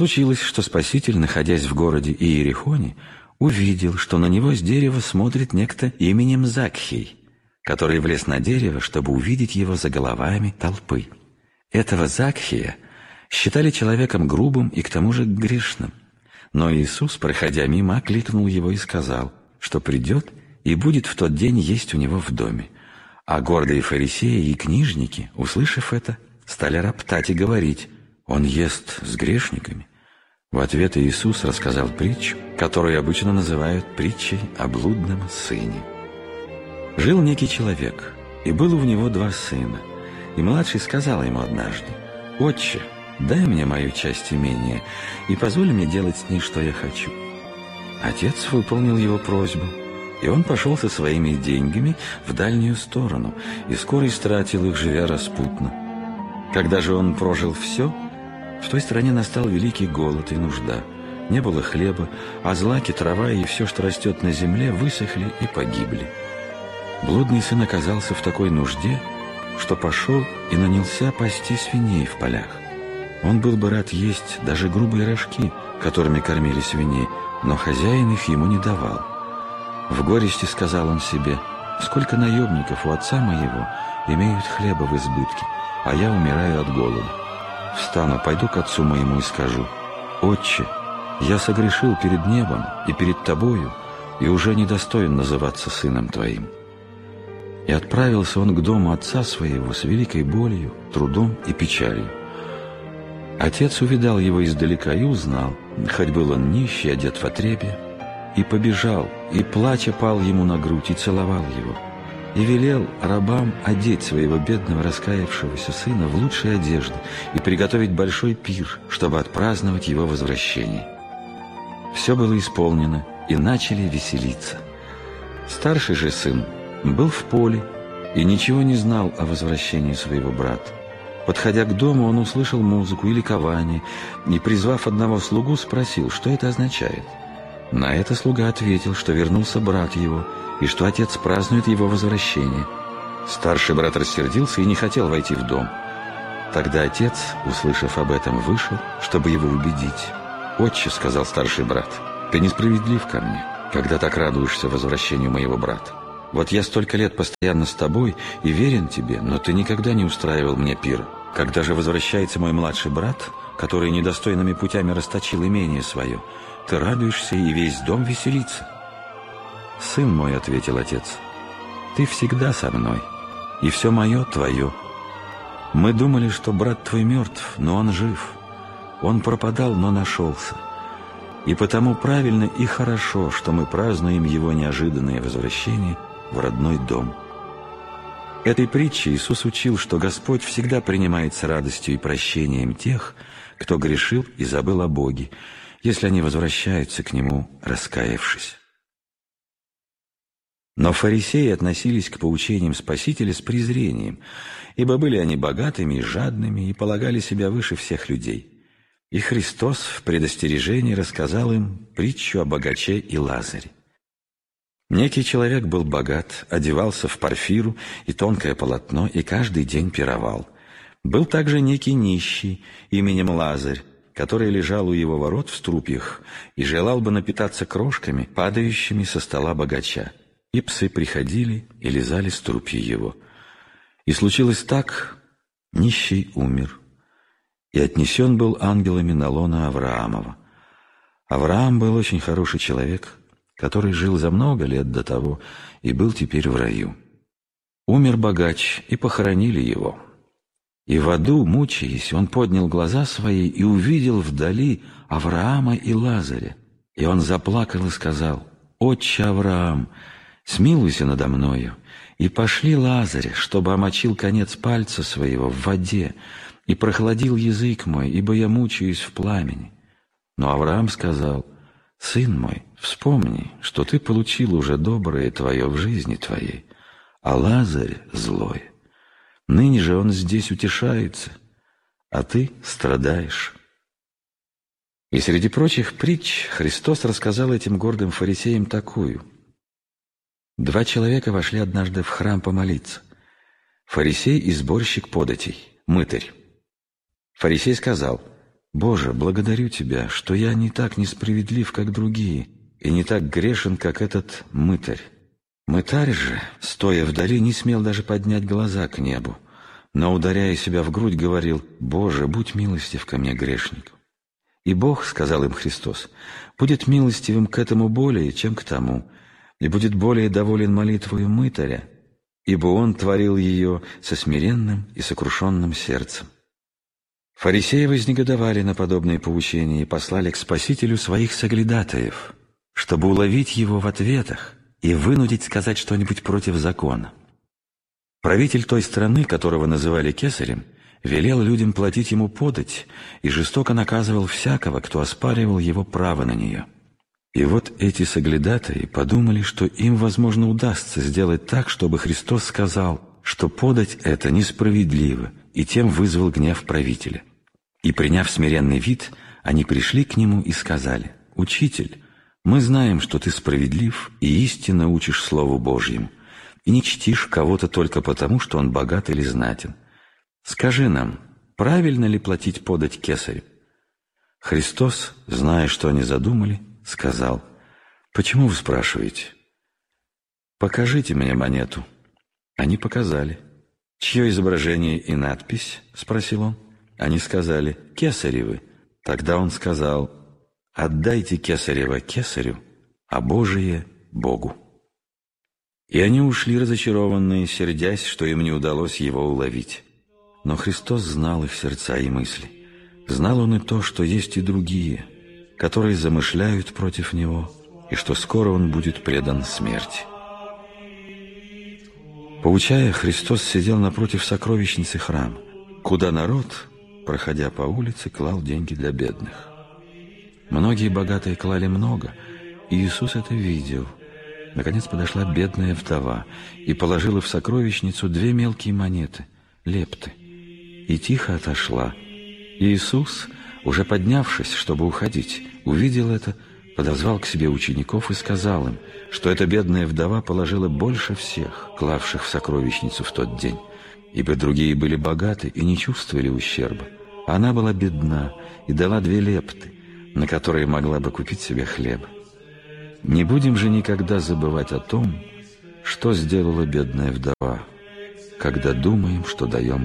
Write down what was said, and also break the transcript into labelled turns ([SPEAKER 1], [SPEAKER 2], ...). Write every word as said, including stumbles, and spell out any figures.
[SPEAKER 1] случилось, что Спаситель, находясь в городе Иерихоне, увидел, что на него с дерева смотрит некто именем Закхей, который влез на дерево, чтобы увидеть его за головами толпы. Этого Закхея считали человеком грубым и к тому же грешным. Но Иисус, проходя мимо, окликнул его и сказал, что придет и будет в тот день есть у него в доме. А гордые фарисеи и книжники, услышав это, стали роптать и говорить: «Он ест с грешниками». В ответ Иисус рассказал притчу, которую обычно называют притчей о блудном сыне. Жил некий человек, и было у него два сына. И младший сказал ему однажды: «Отче, дай мне мою часть имения и позволь мне делать с ней, что я хочу». Отец выполнил его просьбу, и он пошел со своими деньгами в дальнюю сторону и скоро истратил их, живя распутно. Когда же он прожил все, в той стране настал великий голод и нужда. Не было хлеба, а злаки, трава и все, что растет на земле, высохли и погибли. Блудный сын оказался в такой нужде, что пошел и нанялся пасти свиней в полях. Он был бы рад есть даже грубые рожки, которыми кормили свиней, но хозяин их ему не давал. В горести сказал он себе: «Сколько наемников у отца моего имеют хлеба в избытке, а я умираю от голода. Встану, пойду к отцу моему и скажу: Отче, я согрешил перед небом и перед тобою, и уже недостоин называться сыном твоим». И отправился он к дому отца своего с великой болью, трудом и печалью. Отец увидал его издалека и узнал, хоть был он нищий, одет в отребье, и побежал, и, плача, пал ему на грудь и целовал его, и велел рабам одеть своего бедного раскаявшегося сына в лучшие одежды и приготовить большой пир, чтобы отпраздновать его возвращение. Все было исполнено, и начали веселиться. Старший же сын был в поле и ничего не знал о возвращении своего брата. Подходя к дому, он услышал музыку и ликование, и, призвав одного слугу, спросил, что это означает. На это слуга ответил, что вернулся брат его, и что отец празднует его возвращение. Старший брат рассердился и не хотел войти в дом. Тогда отец, услышав об этом, вышел, чтобы его убедить. «Отче, — сказал старший брат, — ты несправедлив ко мне, когда так радуешься возвращению моего брата. Вот я столько лет постоянно с тобой и верен тебе, но ты никогда не устраивал мне пира. Когда же возвращается мой младший брат, который недостойными путями расточил имение свое, ты радуешься, и весь дом веселится». «Сын мой, — ответил отец, — ты всегда со мной, и все мое твое. Мы думали, что брат твой мертв, но он жив. Он пропадал, но нашелся. И потому правильно и хорошо, что мы празднуем его неожиданное возвращение в родной дом». Этой притчей Иисус учил, что Господь всегда принимает с радостью и прощением тех, кто грешил и забыл о Боге, если они возвращаются к Нему, раскаявшись. Но фарисеи относились к поучениям Спасителя с презрением, ибо были они богатыми и жадными и полагали себя выше всех людей. И Христос в предостережении рассказал им притчу о богаче и Лазаре. Некий человек был богат, одевался в парфиру и тонкое полотно, и каждый день пировал. Был также некий нищий именем Лазарь, который лежал у его ворот в струпьях и желал бы напитаться крошками, падающими со стола богача. И псы приходили и лизали струпья его. И случилось так: нищий умер, и отнесен был ангелами на лоно Авраамова. Авраам был очень хороший человек, который жил за много лет до того и был теперь в раю. Умер богач, и похоронили его. И в аду, мучаясь, он поднял глаза свои и увидел вдали Авраама и Лазаря. И он заплакал и сказал: «Отче Авраам, смилуйся надо мною, и пошли Лазаря, чтобы омочил конец пальца своего в воде и прохладил язык мой, ибо я мучаюсь в пламени». Но Авраам сказал: «Сын мой, вспомни, что ты получил уже доброе твое в жизни твоей, а Лазарь злое. Ныне же он здесь утешается, а ты страдаешь». И среди прочих притч Христос рассказал этим гордым фарисеям такую. Два человека вошли однажды в храм помолиться. Фарисей и сборщик податей, мытарь. Фарисей сказал: «Боже, благодарю Тебя, что я не так несправедлив, как другие, и не так грешен, как этот мытарь». Мытарь же, стоя вдали, не смел даже поднять глаза к небу, но, ударяя себя в грудь, говорил: «Боже, будь милостив ко мне, грешнику». И Бог, сказал им Христос, будет милостивым к этому более, чем к тому, и будет более доволен молитвою мытаря, ибо он творил ее со смиренным и сокрушенным сердцем. Фарисеи вознегодовали на подобные поучения и послали к Спасителю своих соглядатаев, чтобы уловить его в ответах и вынудить сказать что-нибудь против закона. Правитель той страны, которого называли кесарем, велел людям платить ему подать и жестоко наказывал всякого, кто оспаривал его право на нее. И вот эти соглядатаи подумали, что им, возможно, удастся сделать так, чтобы Христос сказал, что подать это несправедливо, и тем вызвал гнев правителя. И, приняв смиренный вид, они пришли к нему и сказали: «Учитель, мы знаем, что ты справедлив и истинно учишь Слову Божьему, и не чтишь кого-то только потому, что он богат или знатен. Скажи нам, правильно ли платить подать кесарю?» Христос, зная, что они задумали, сказал: «Почему вы спрашиваете? Покажите мне монету». Они показали. «Чье изображение и надпись?» — спросил он. Они сказали: «Кесаревы». Тогда он сказал: «Отдайте кесарево кесарю, а Божие — Богу». И они ушли разочарованные, сердясь, что им не удалось его уловить. Но Христос знал их сердца и мысли. Знал он и то, что есть и другие, которые замышляют против него, и что скоро он будет предан смерти. Поучая, Христос сидел напротив сокровищницы храма, куда народ, проходя по улице, клал деньги для бедных. Многие богатые клали много, и Иисус это видел. Наконец подошла бедная вдова и положила в сокровищницу две мелкие монеты, лепты, и тихо отошла. Иисус, уже поднявшись, чтобы уходить, увидел это, подозвал к себе учеников и сказал им, что эта бедная вдова положила больше всех, клавших в сокровищницу в тот день, ибо другие были богаты и не чувствовали ущерба. Она была бедна и дала две лепты, на которые могла бы купить себе хлеб. Не будем же никогда забывать о том, что сделала бедная вдова, когда думаем, что даем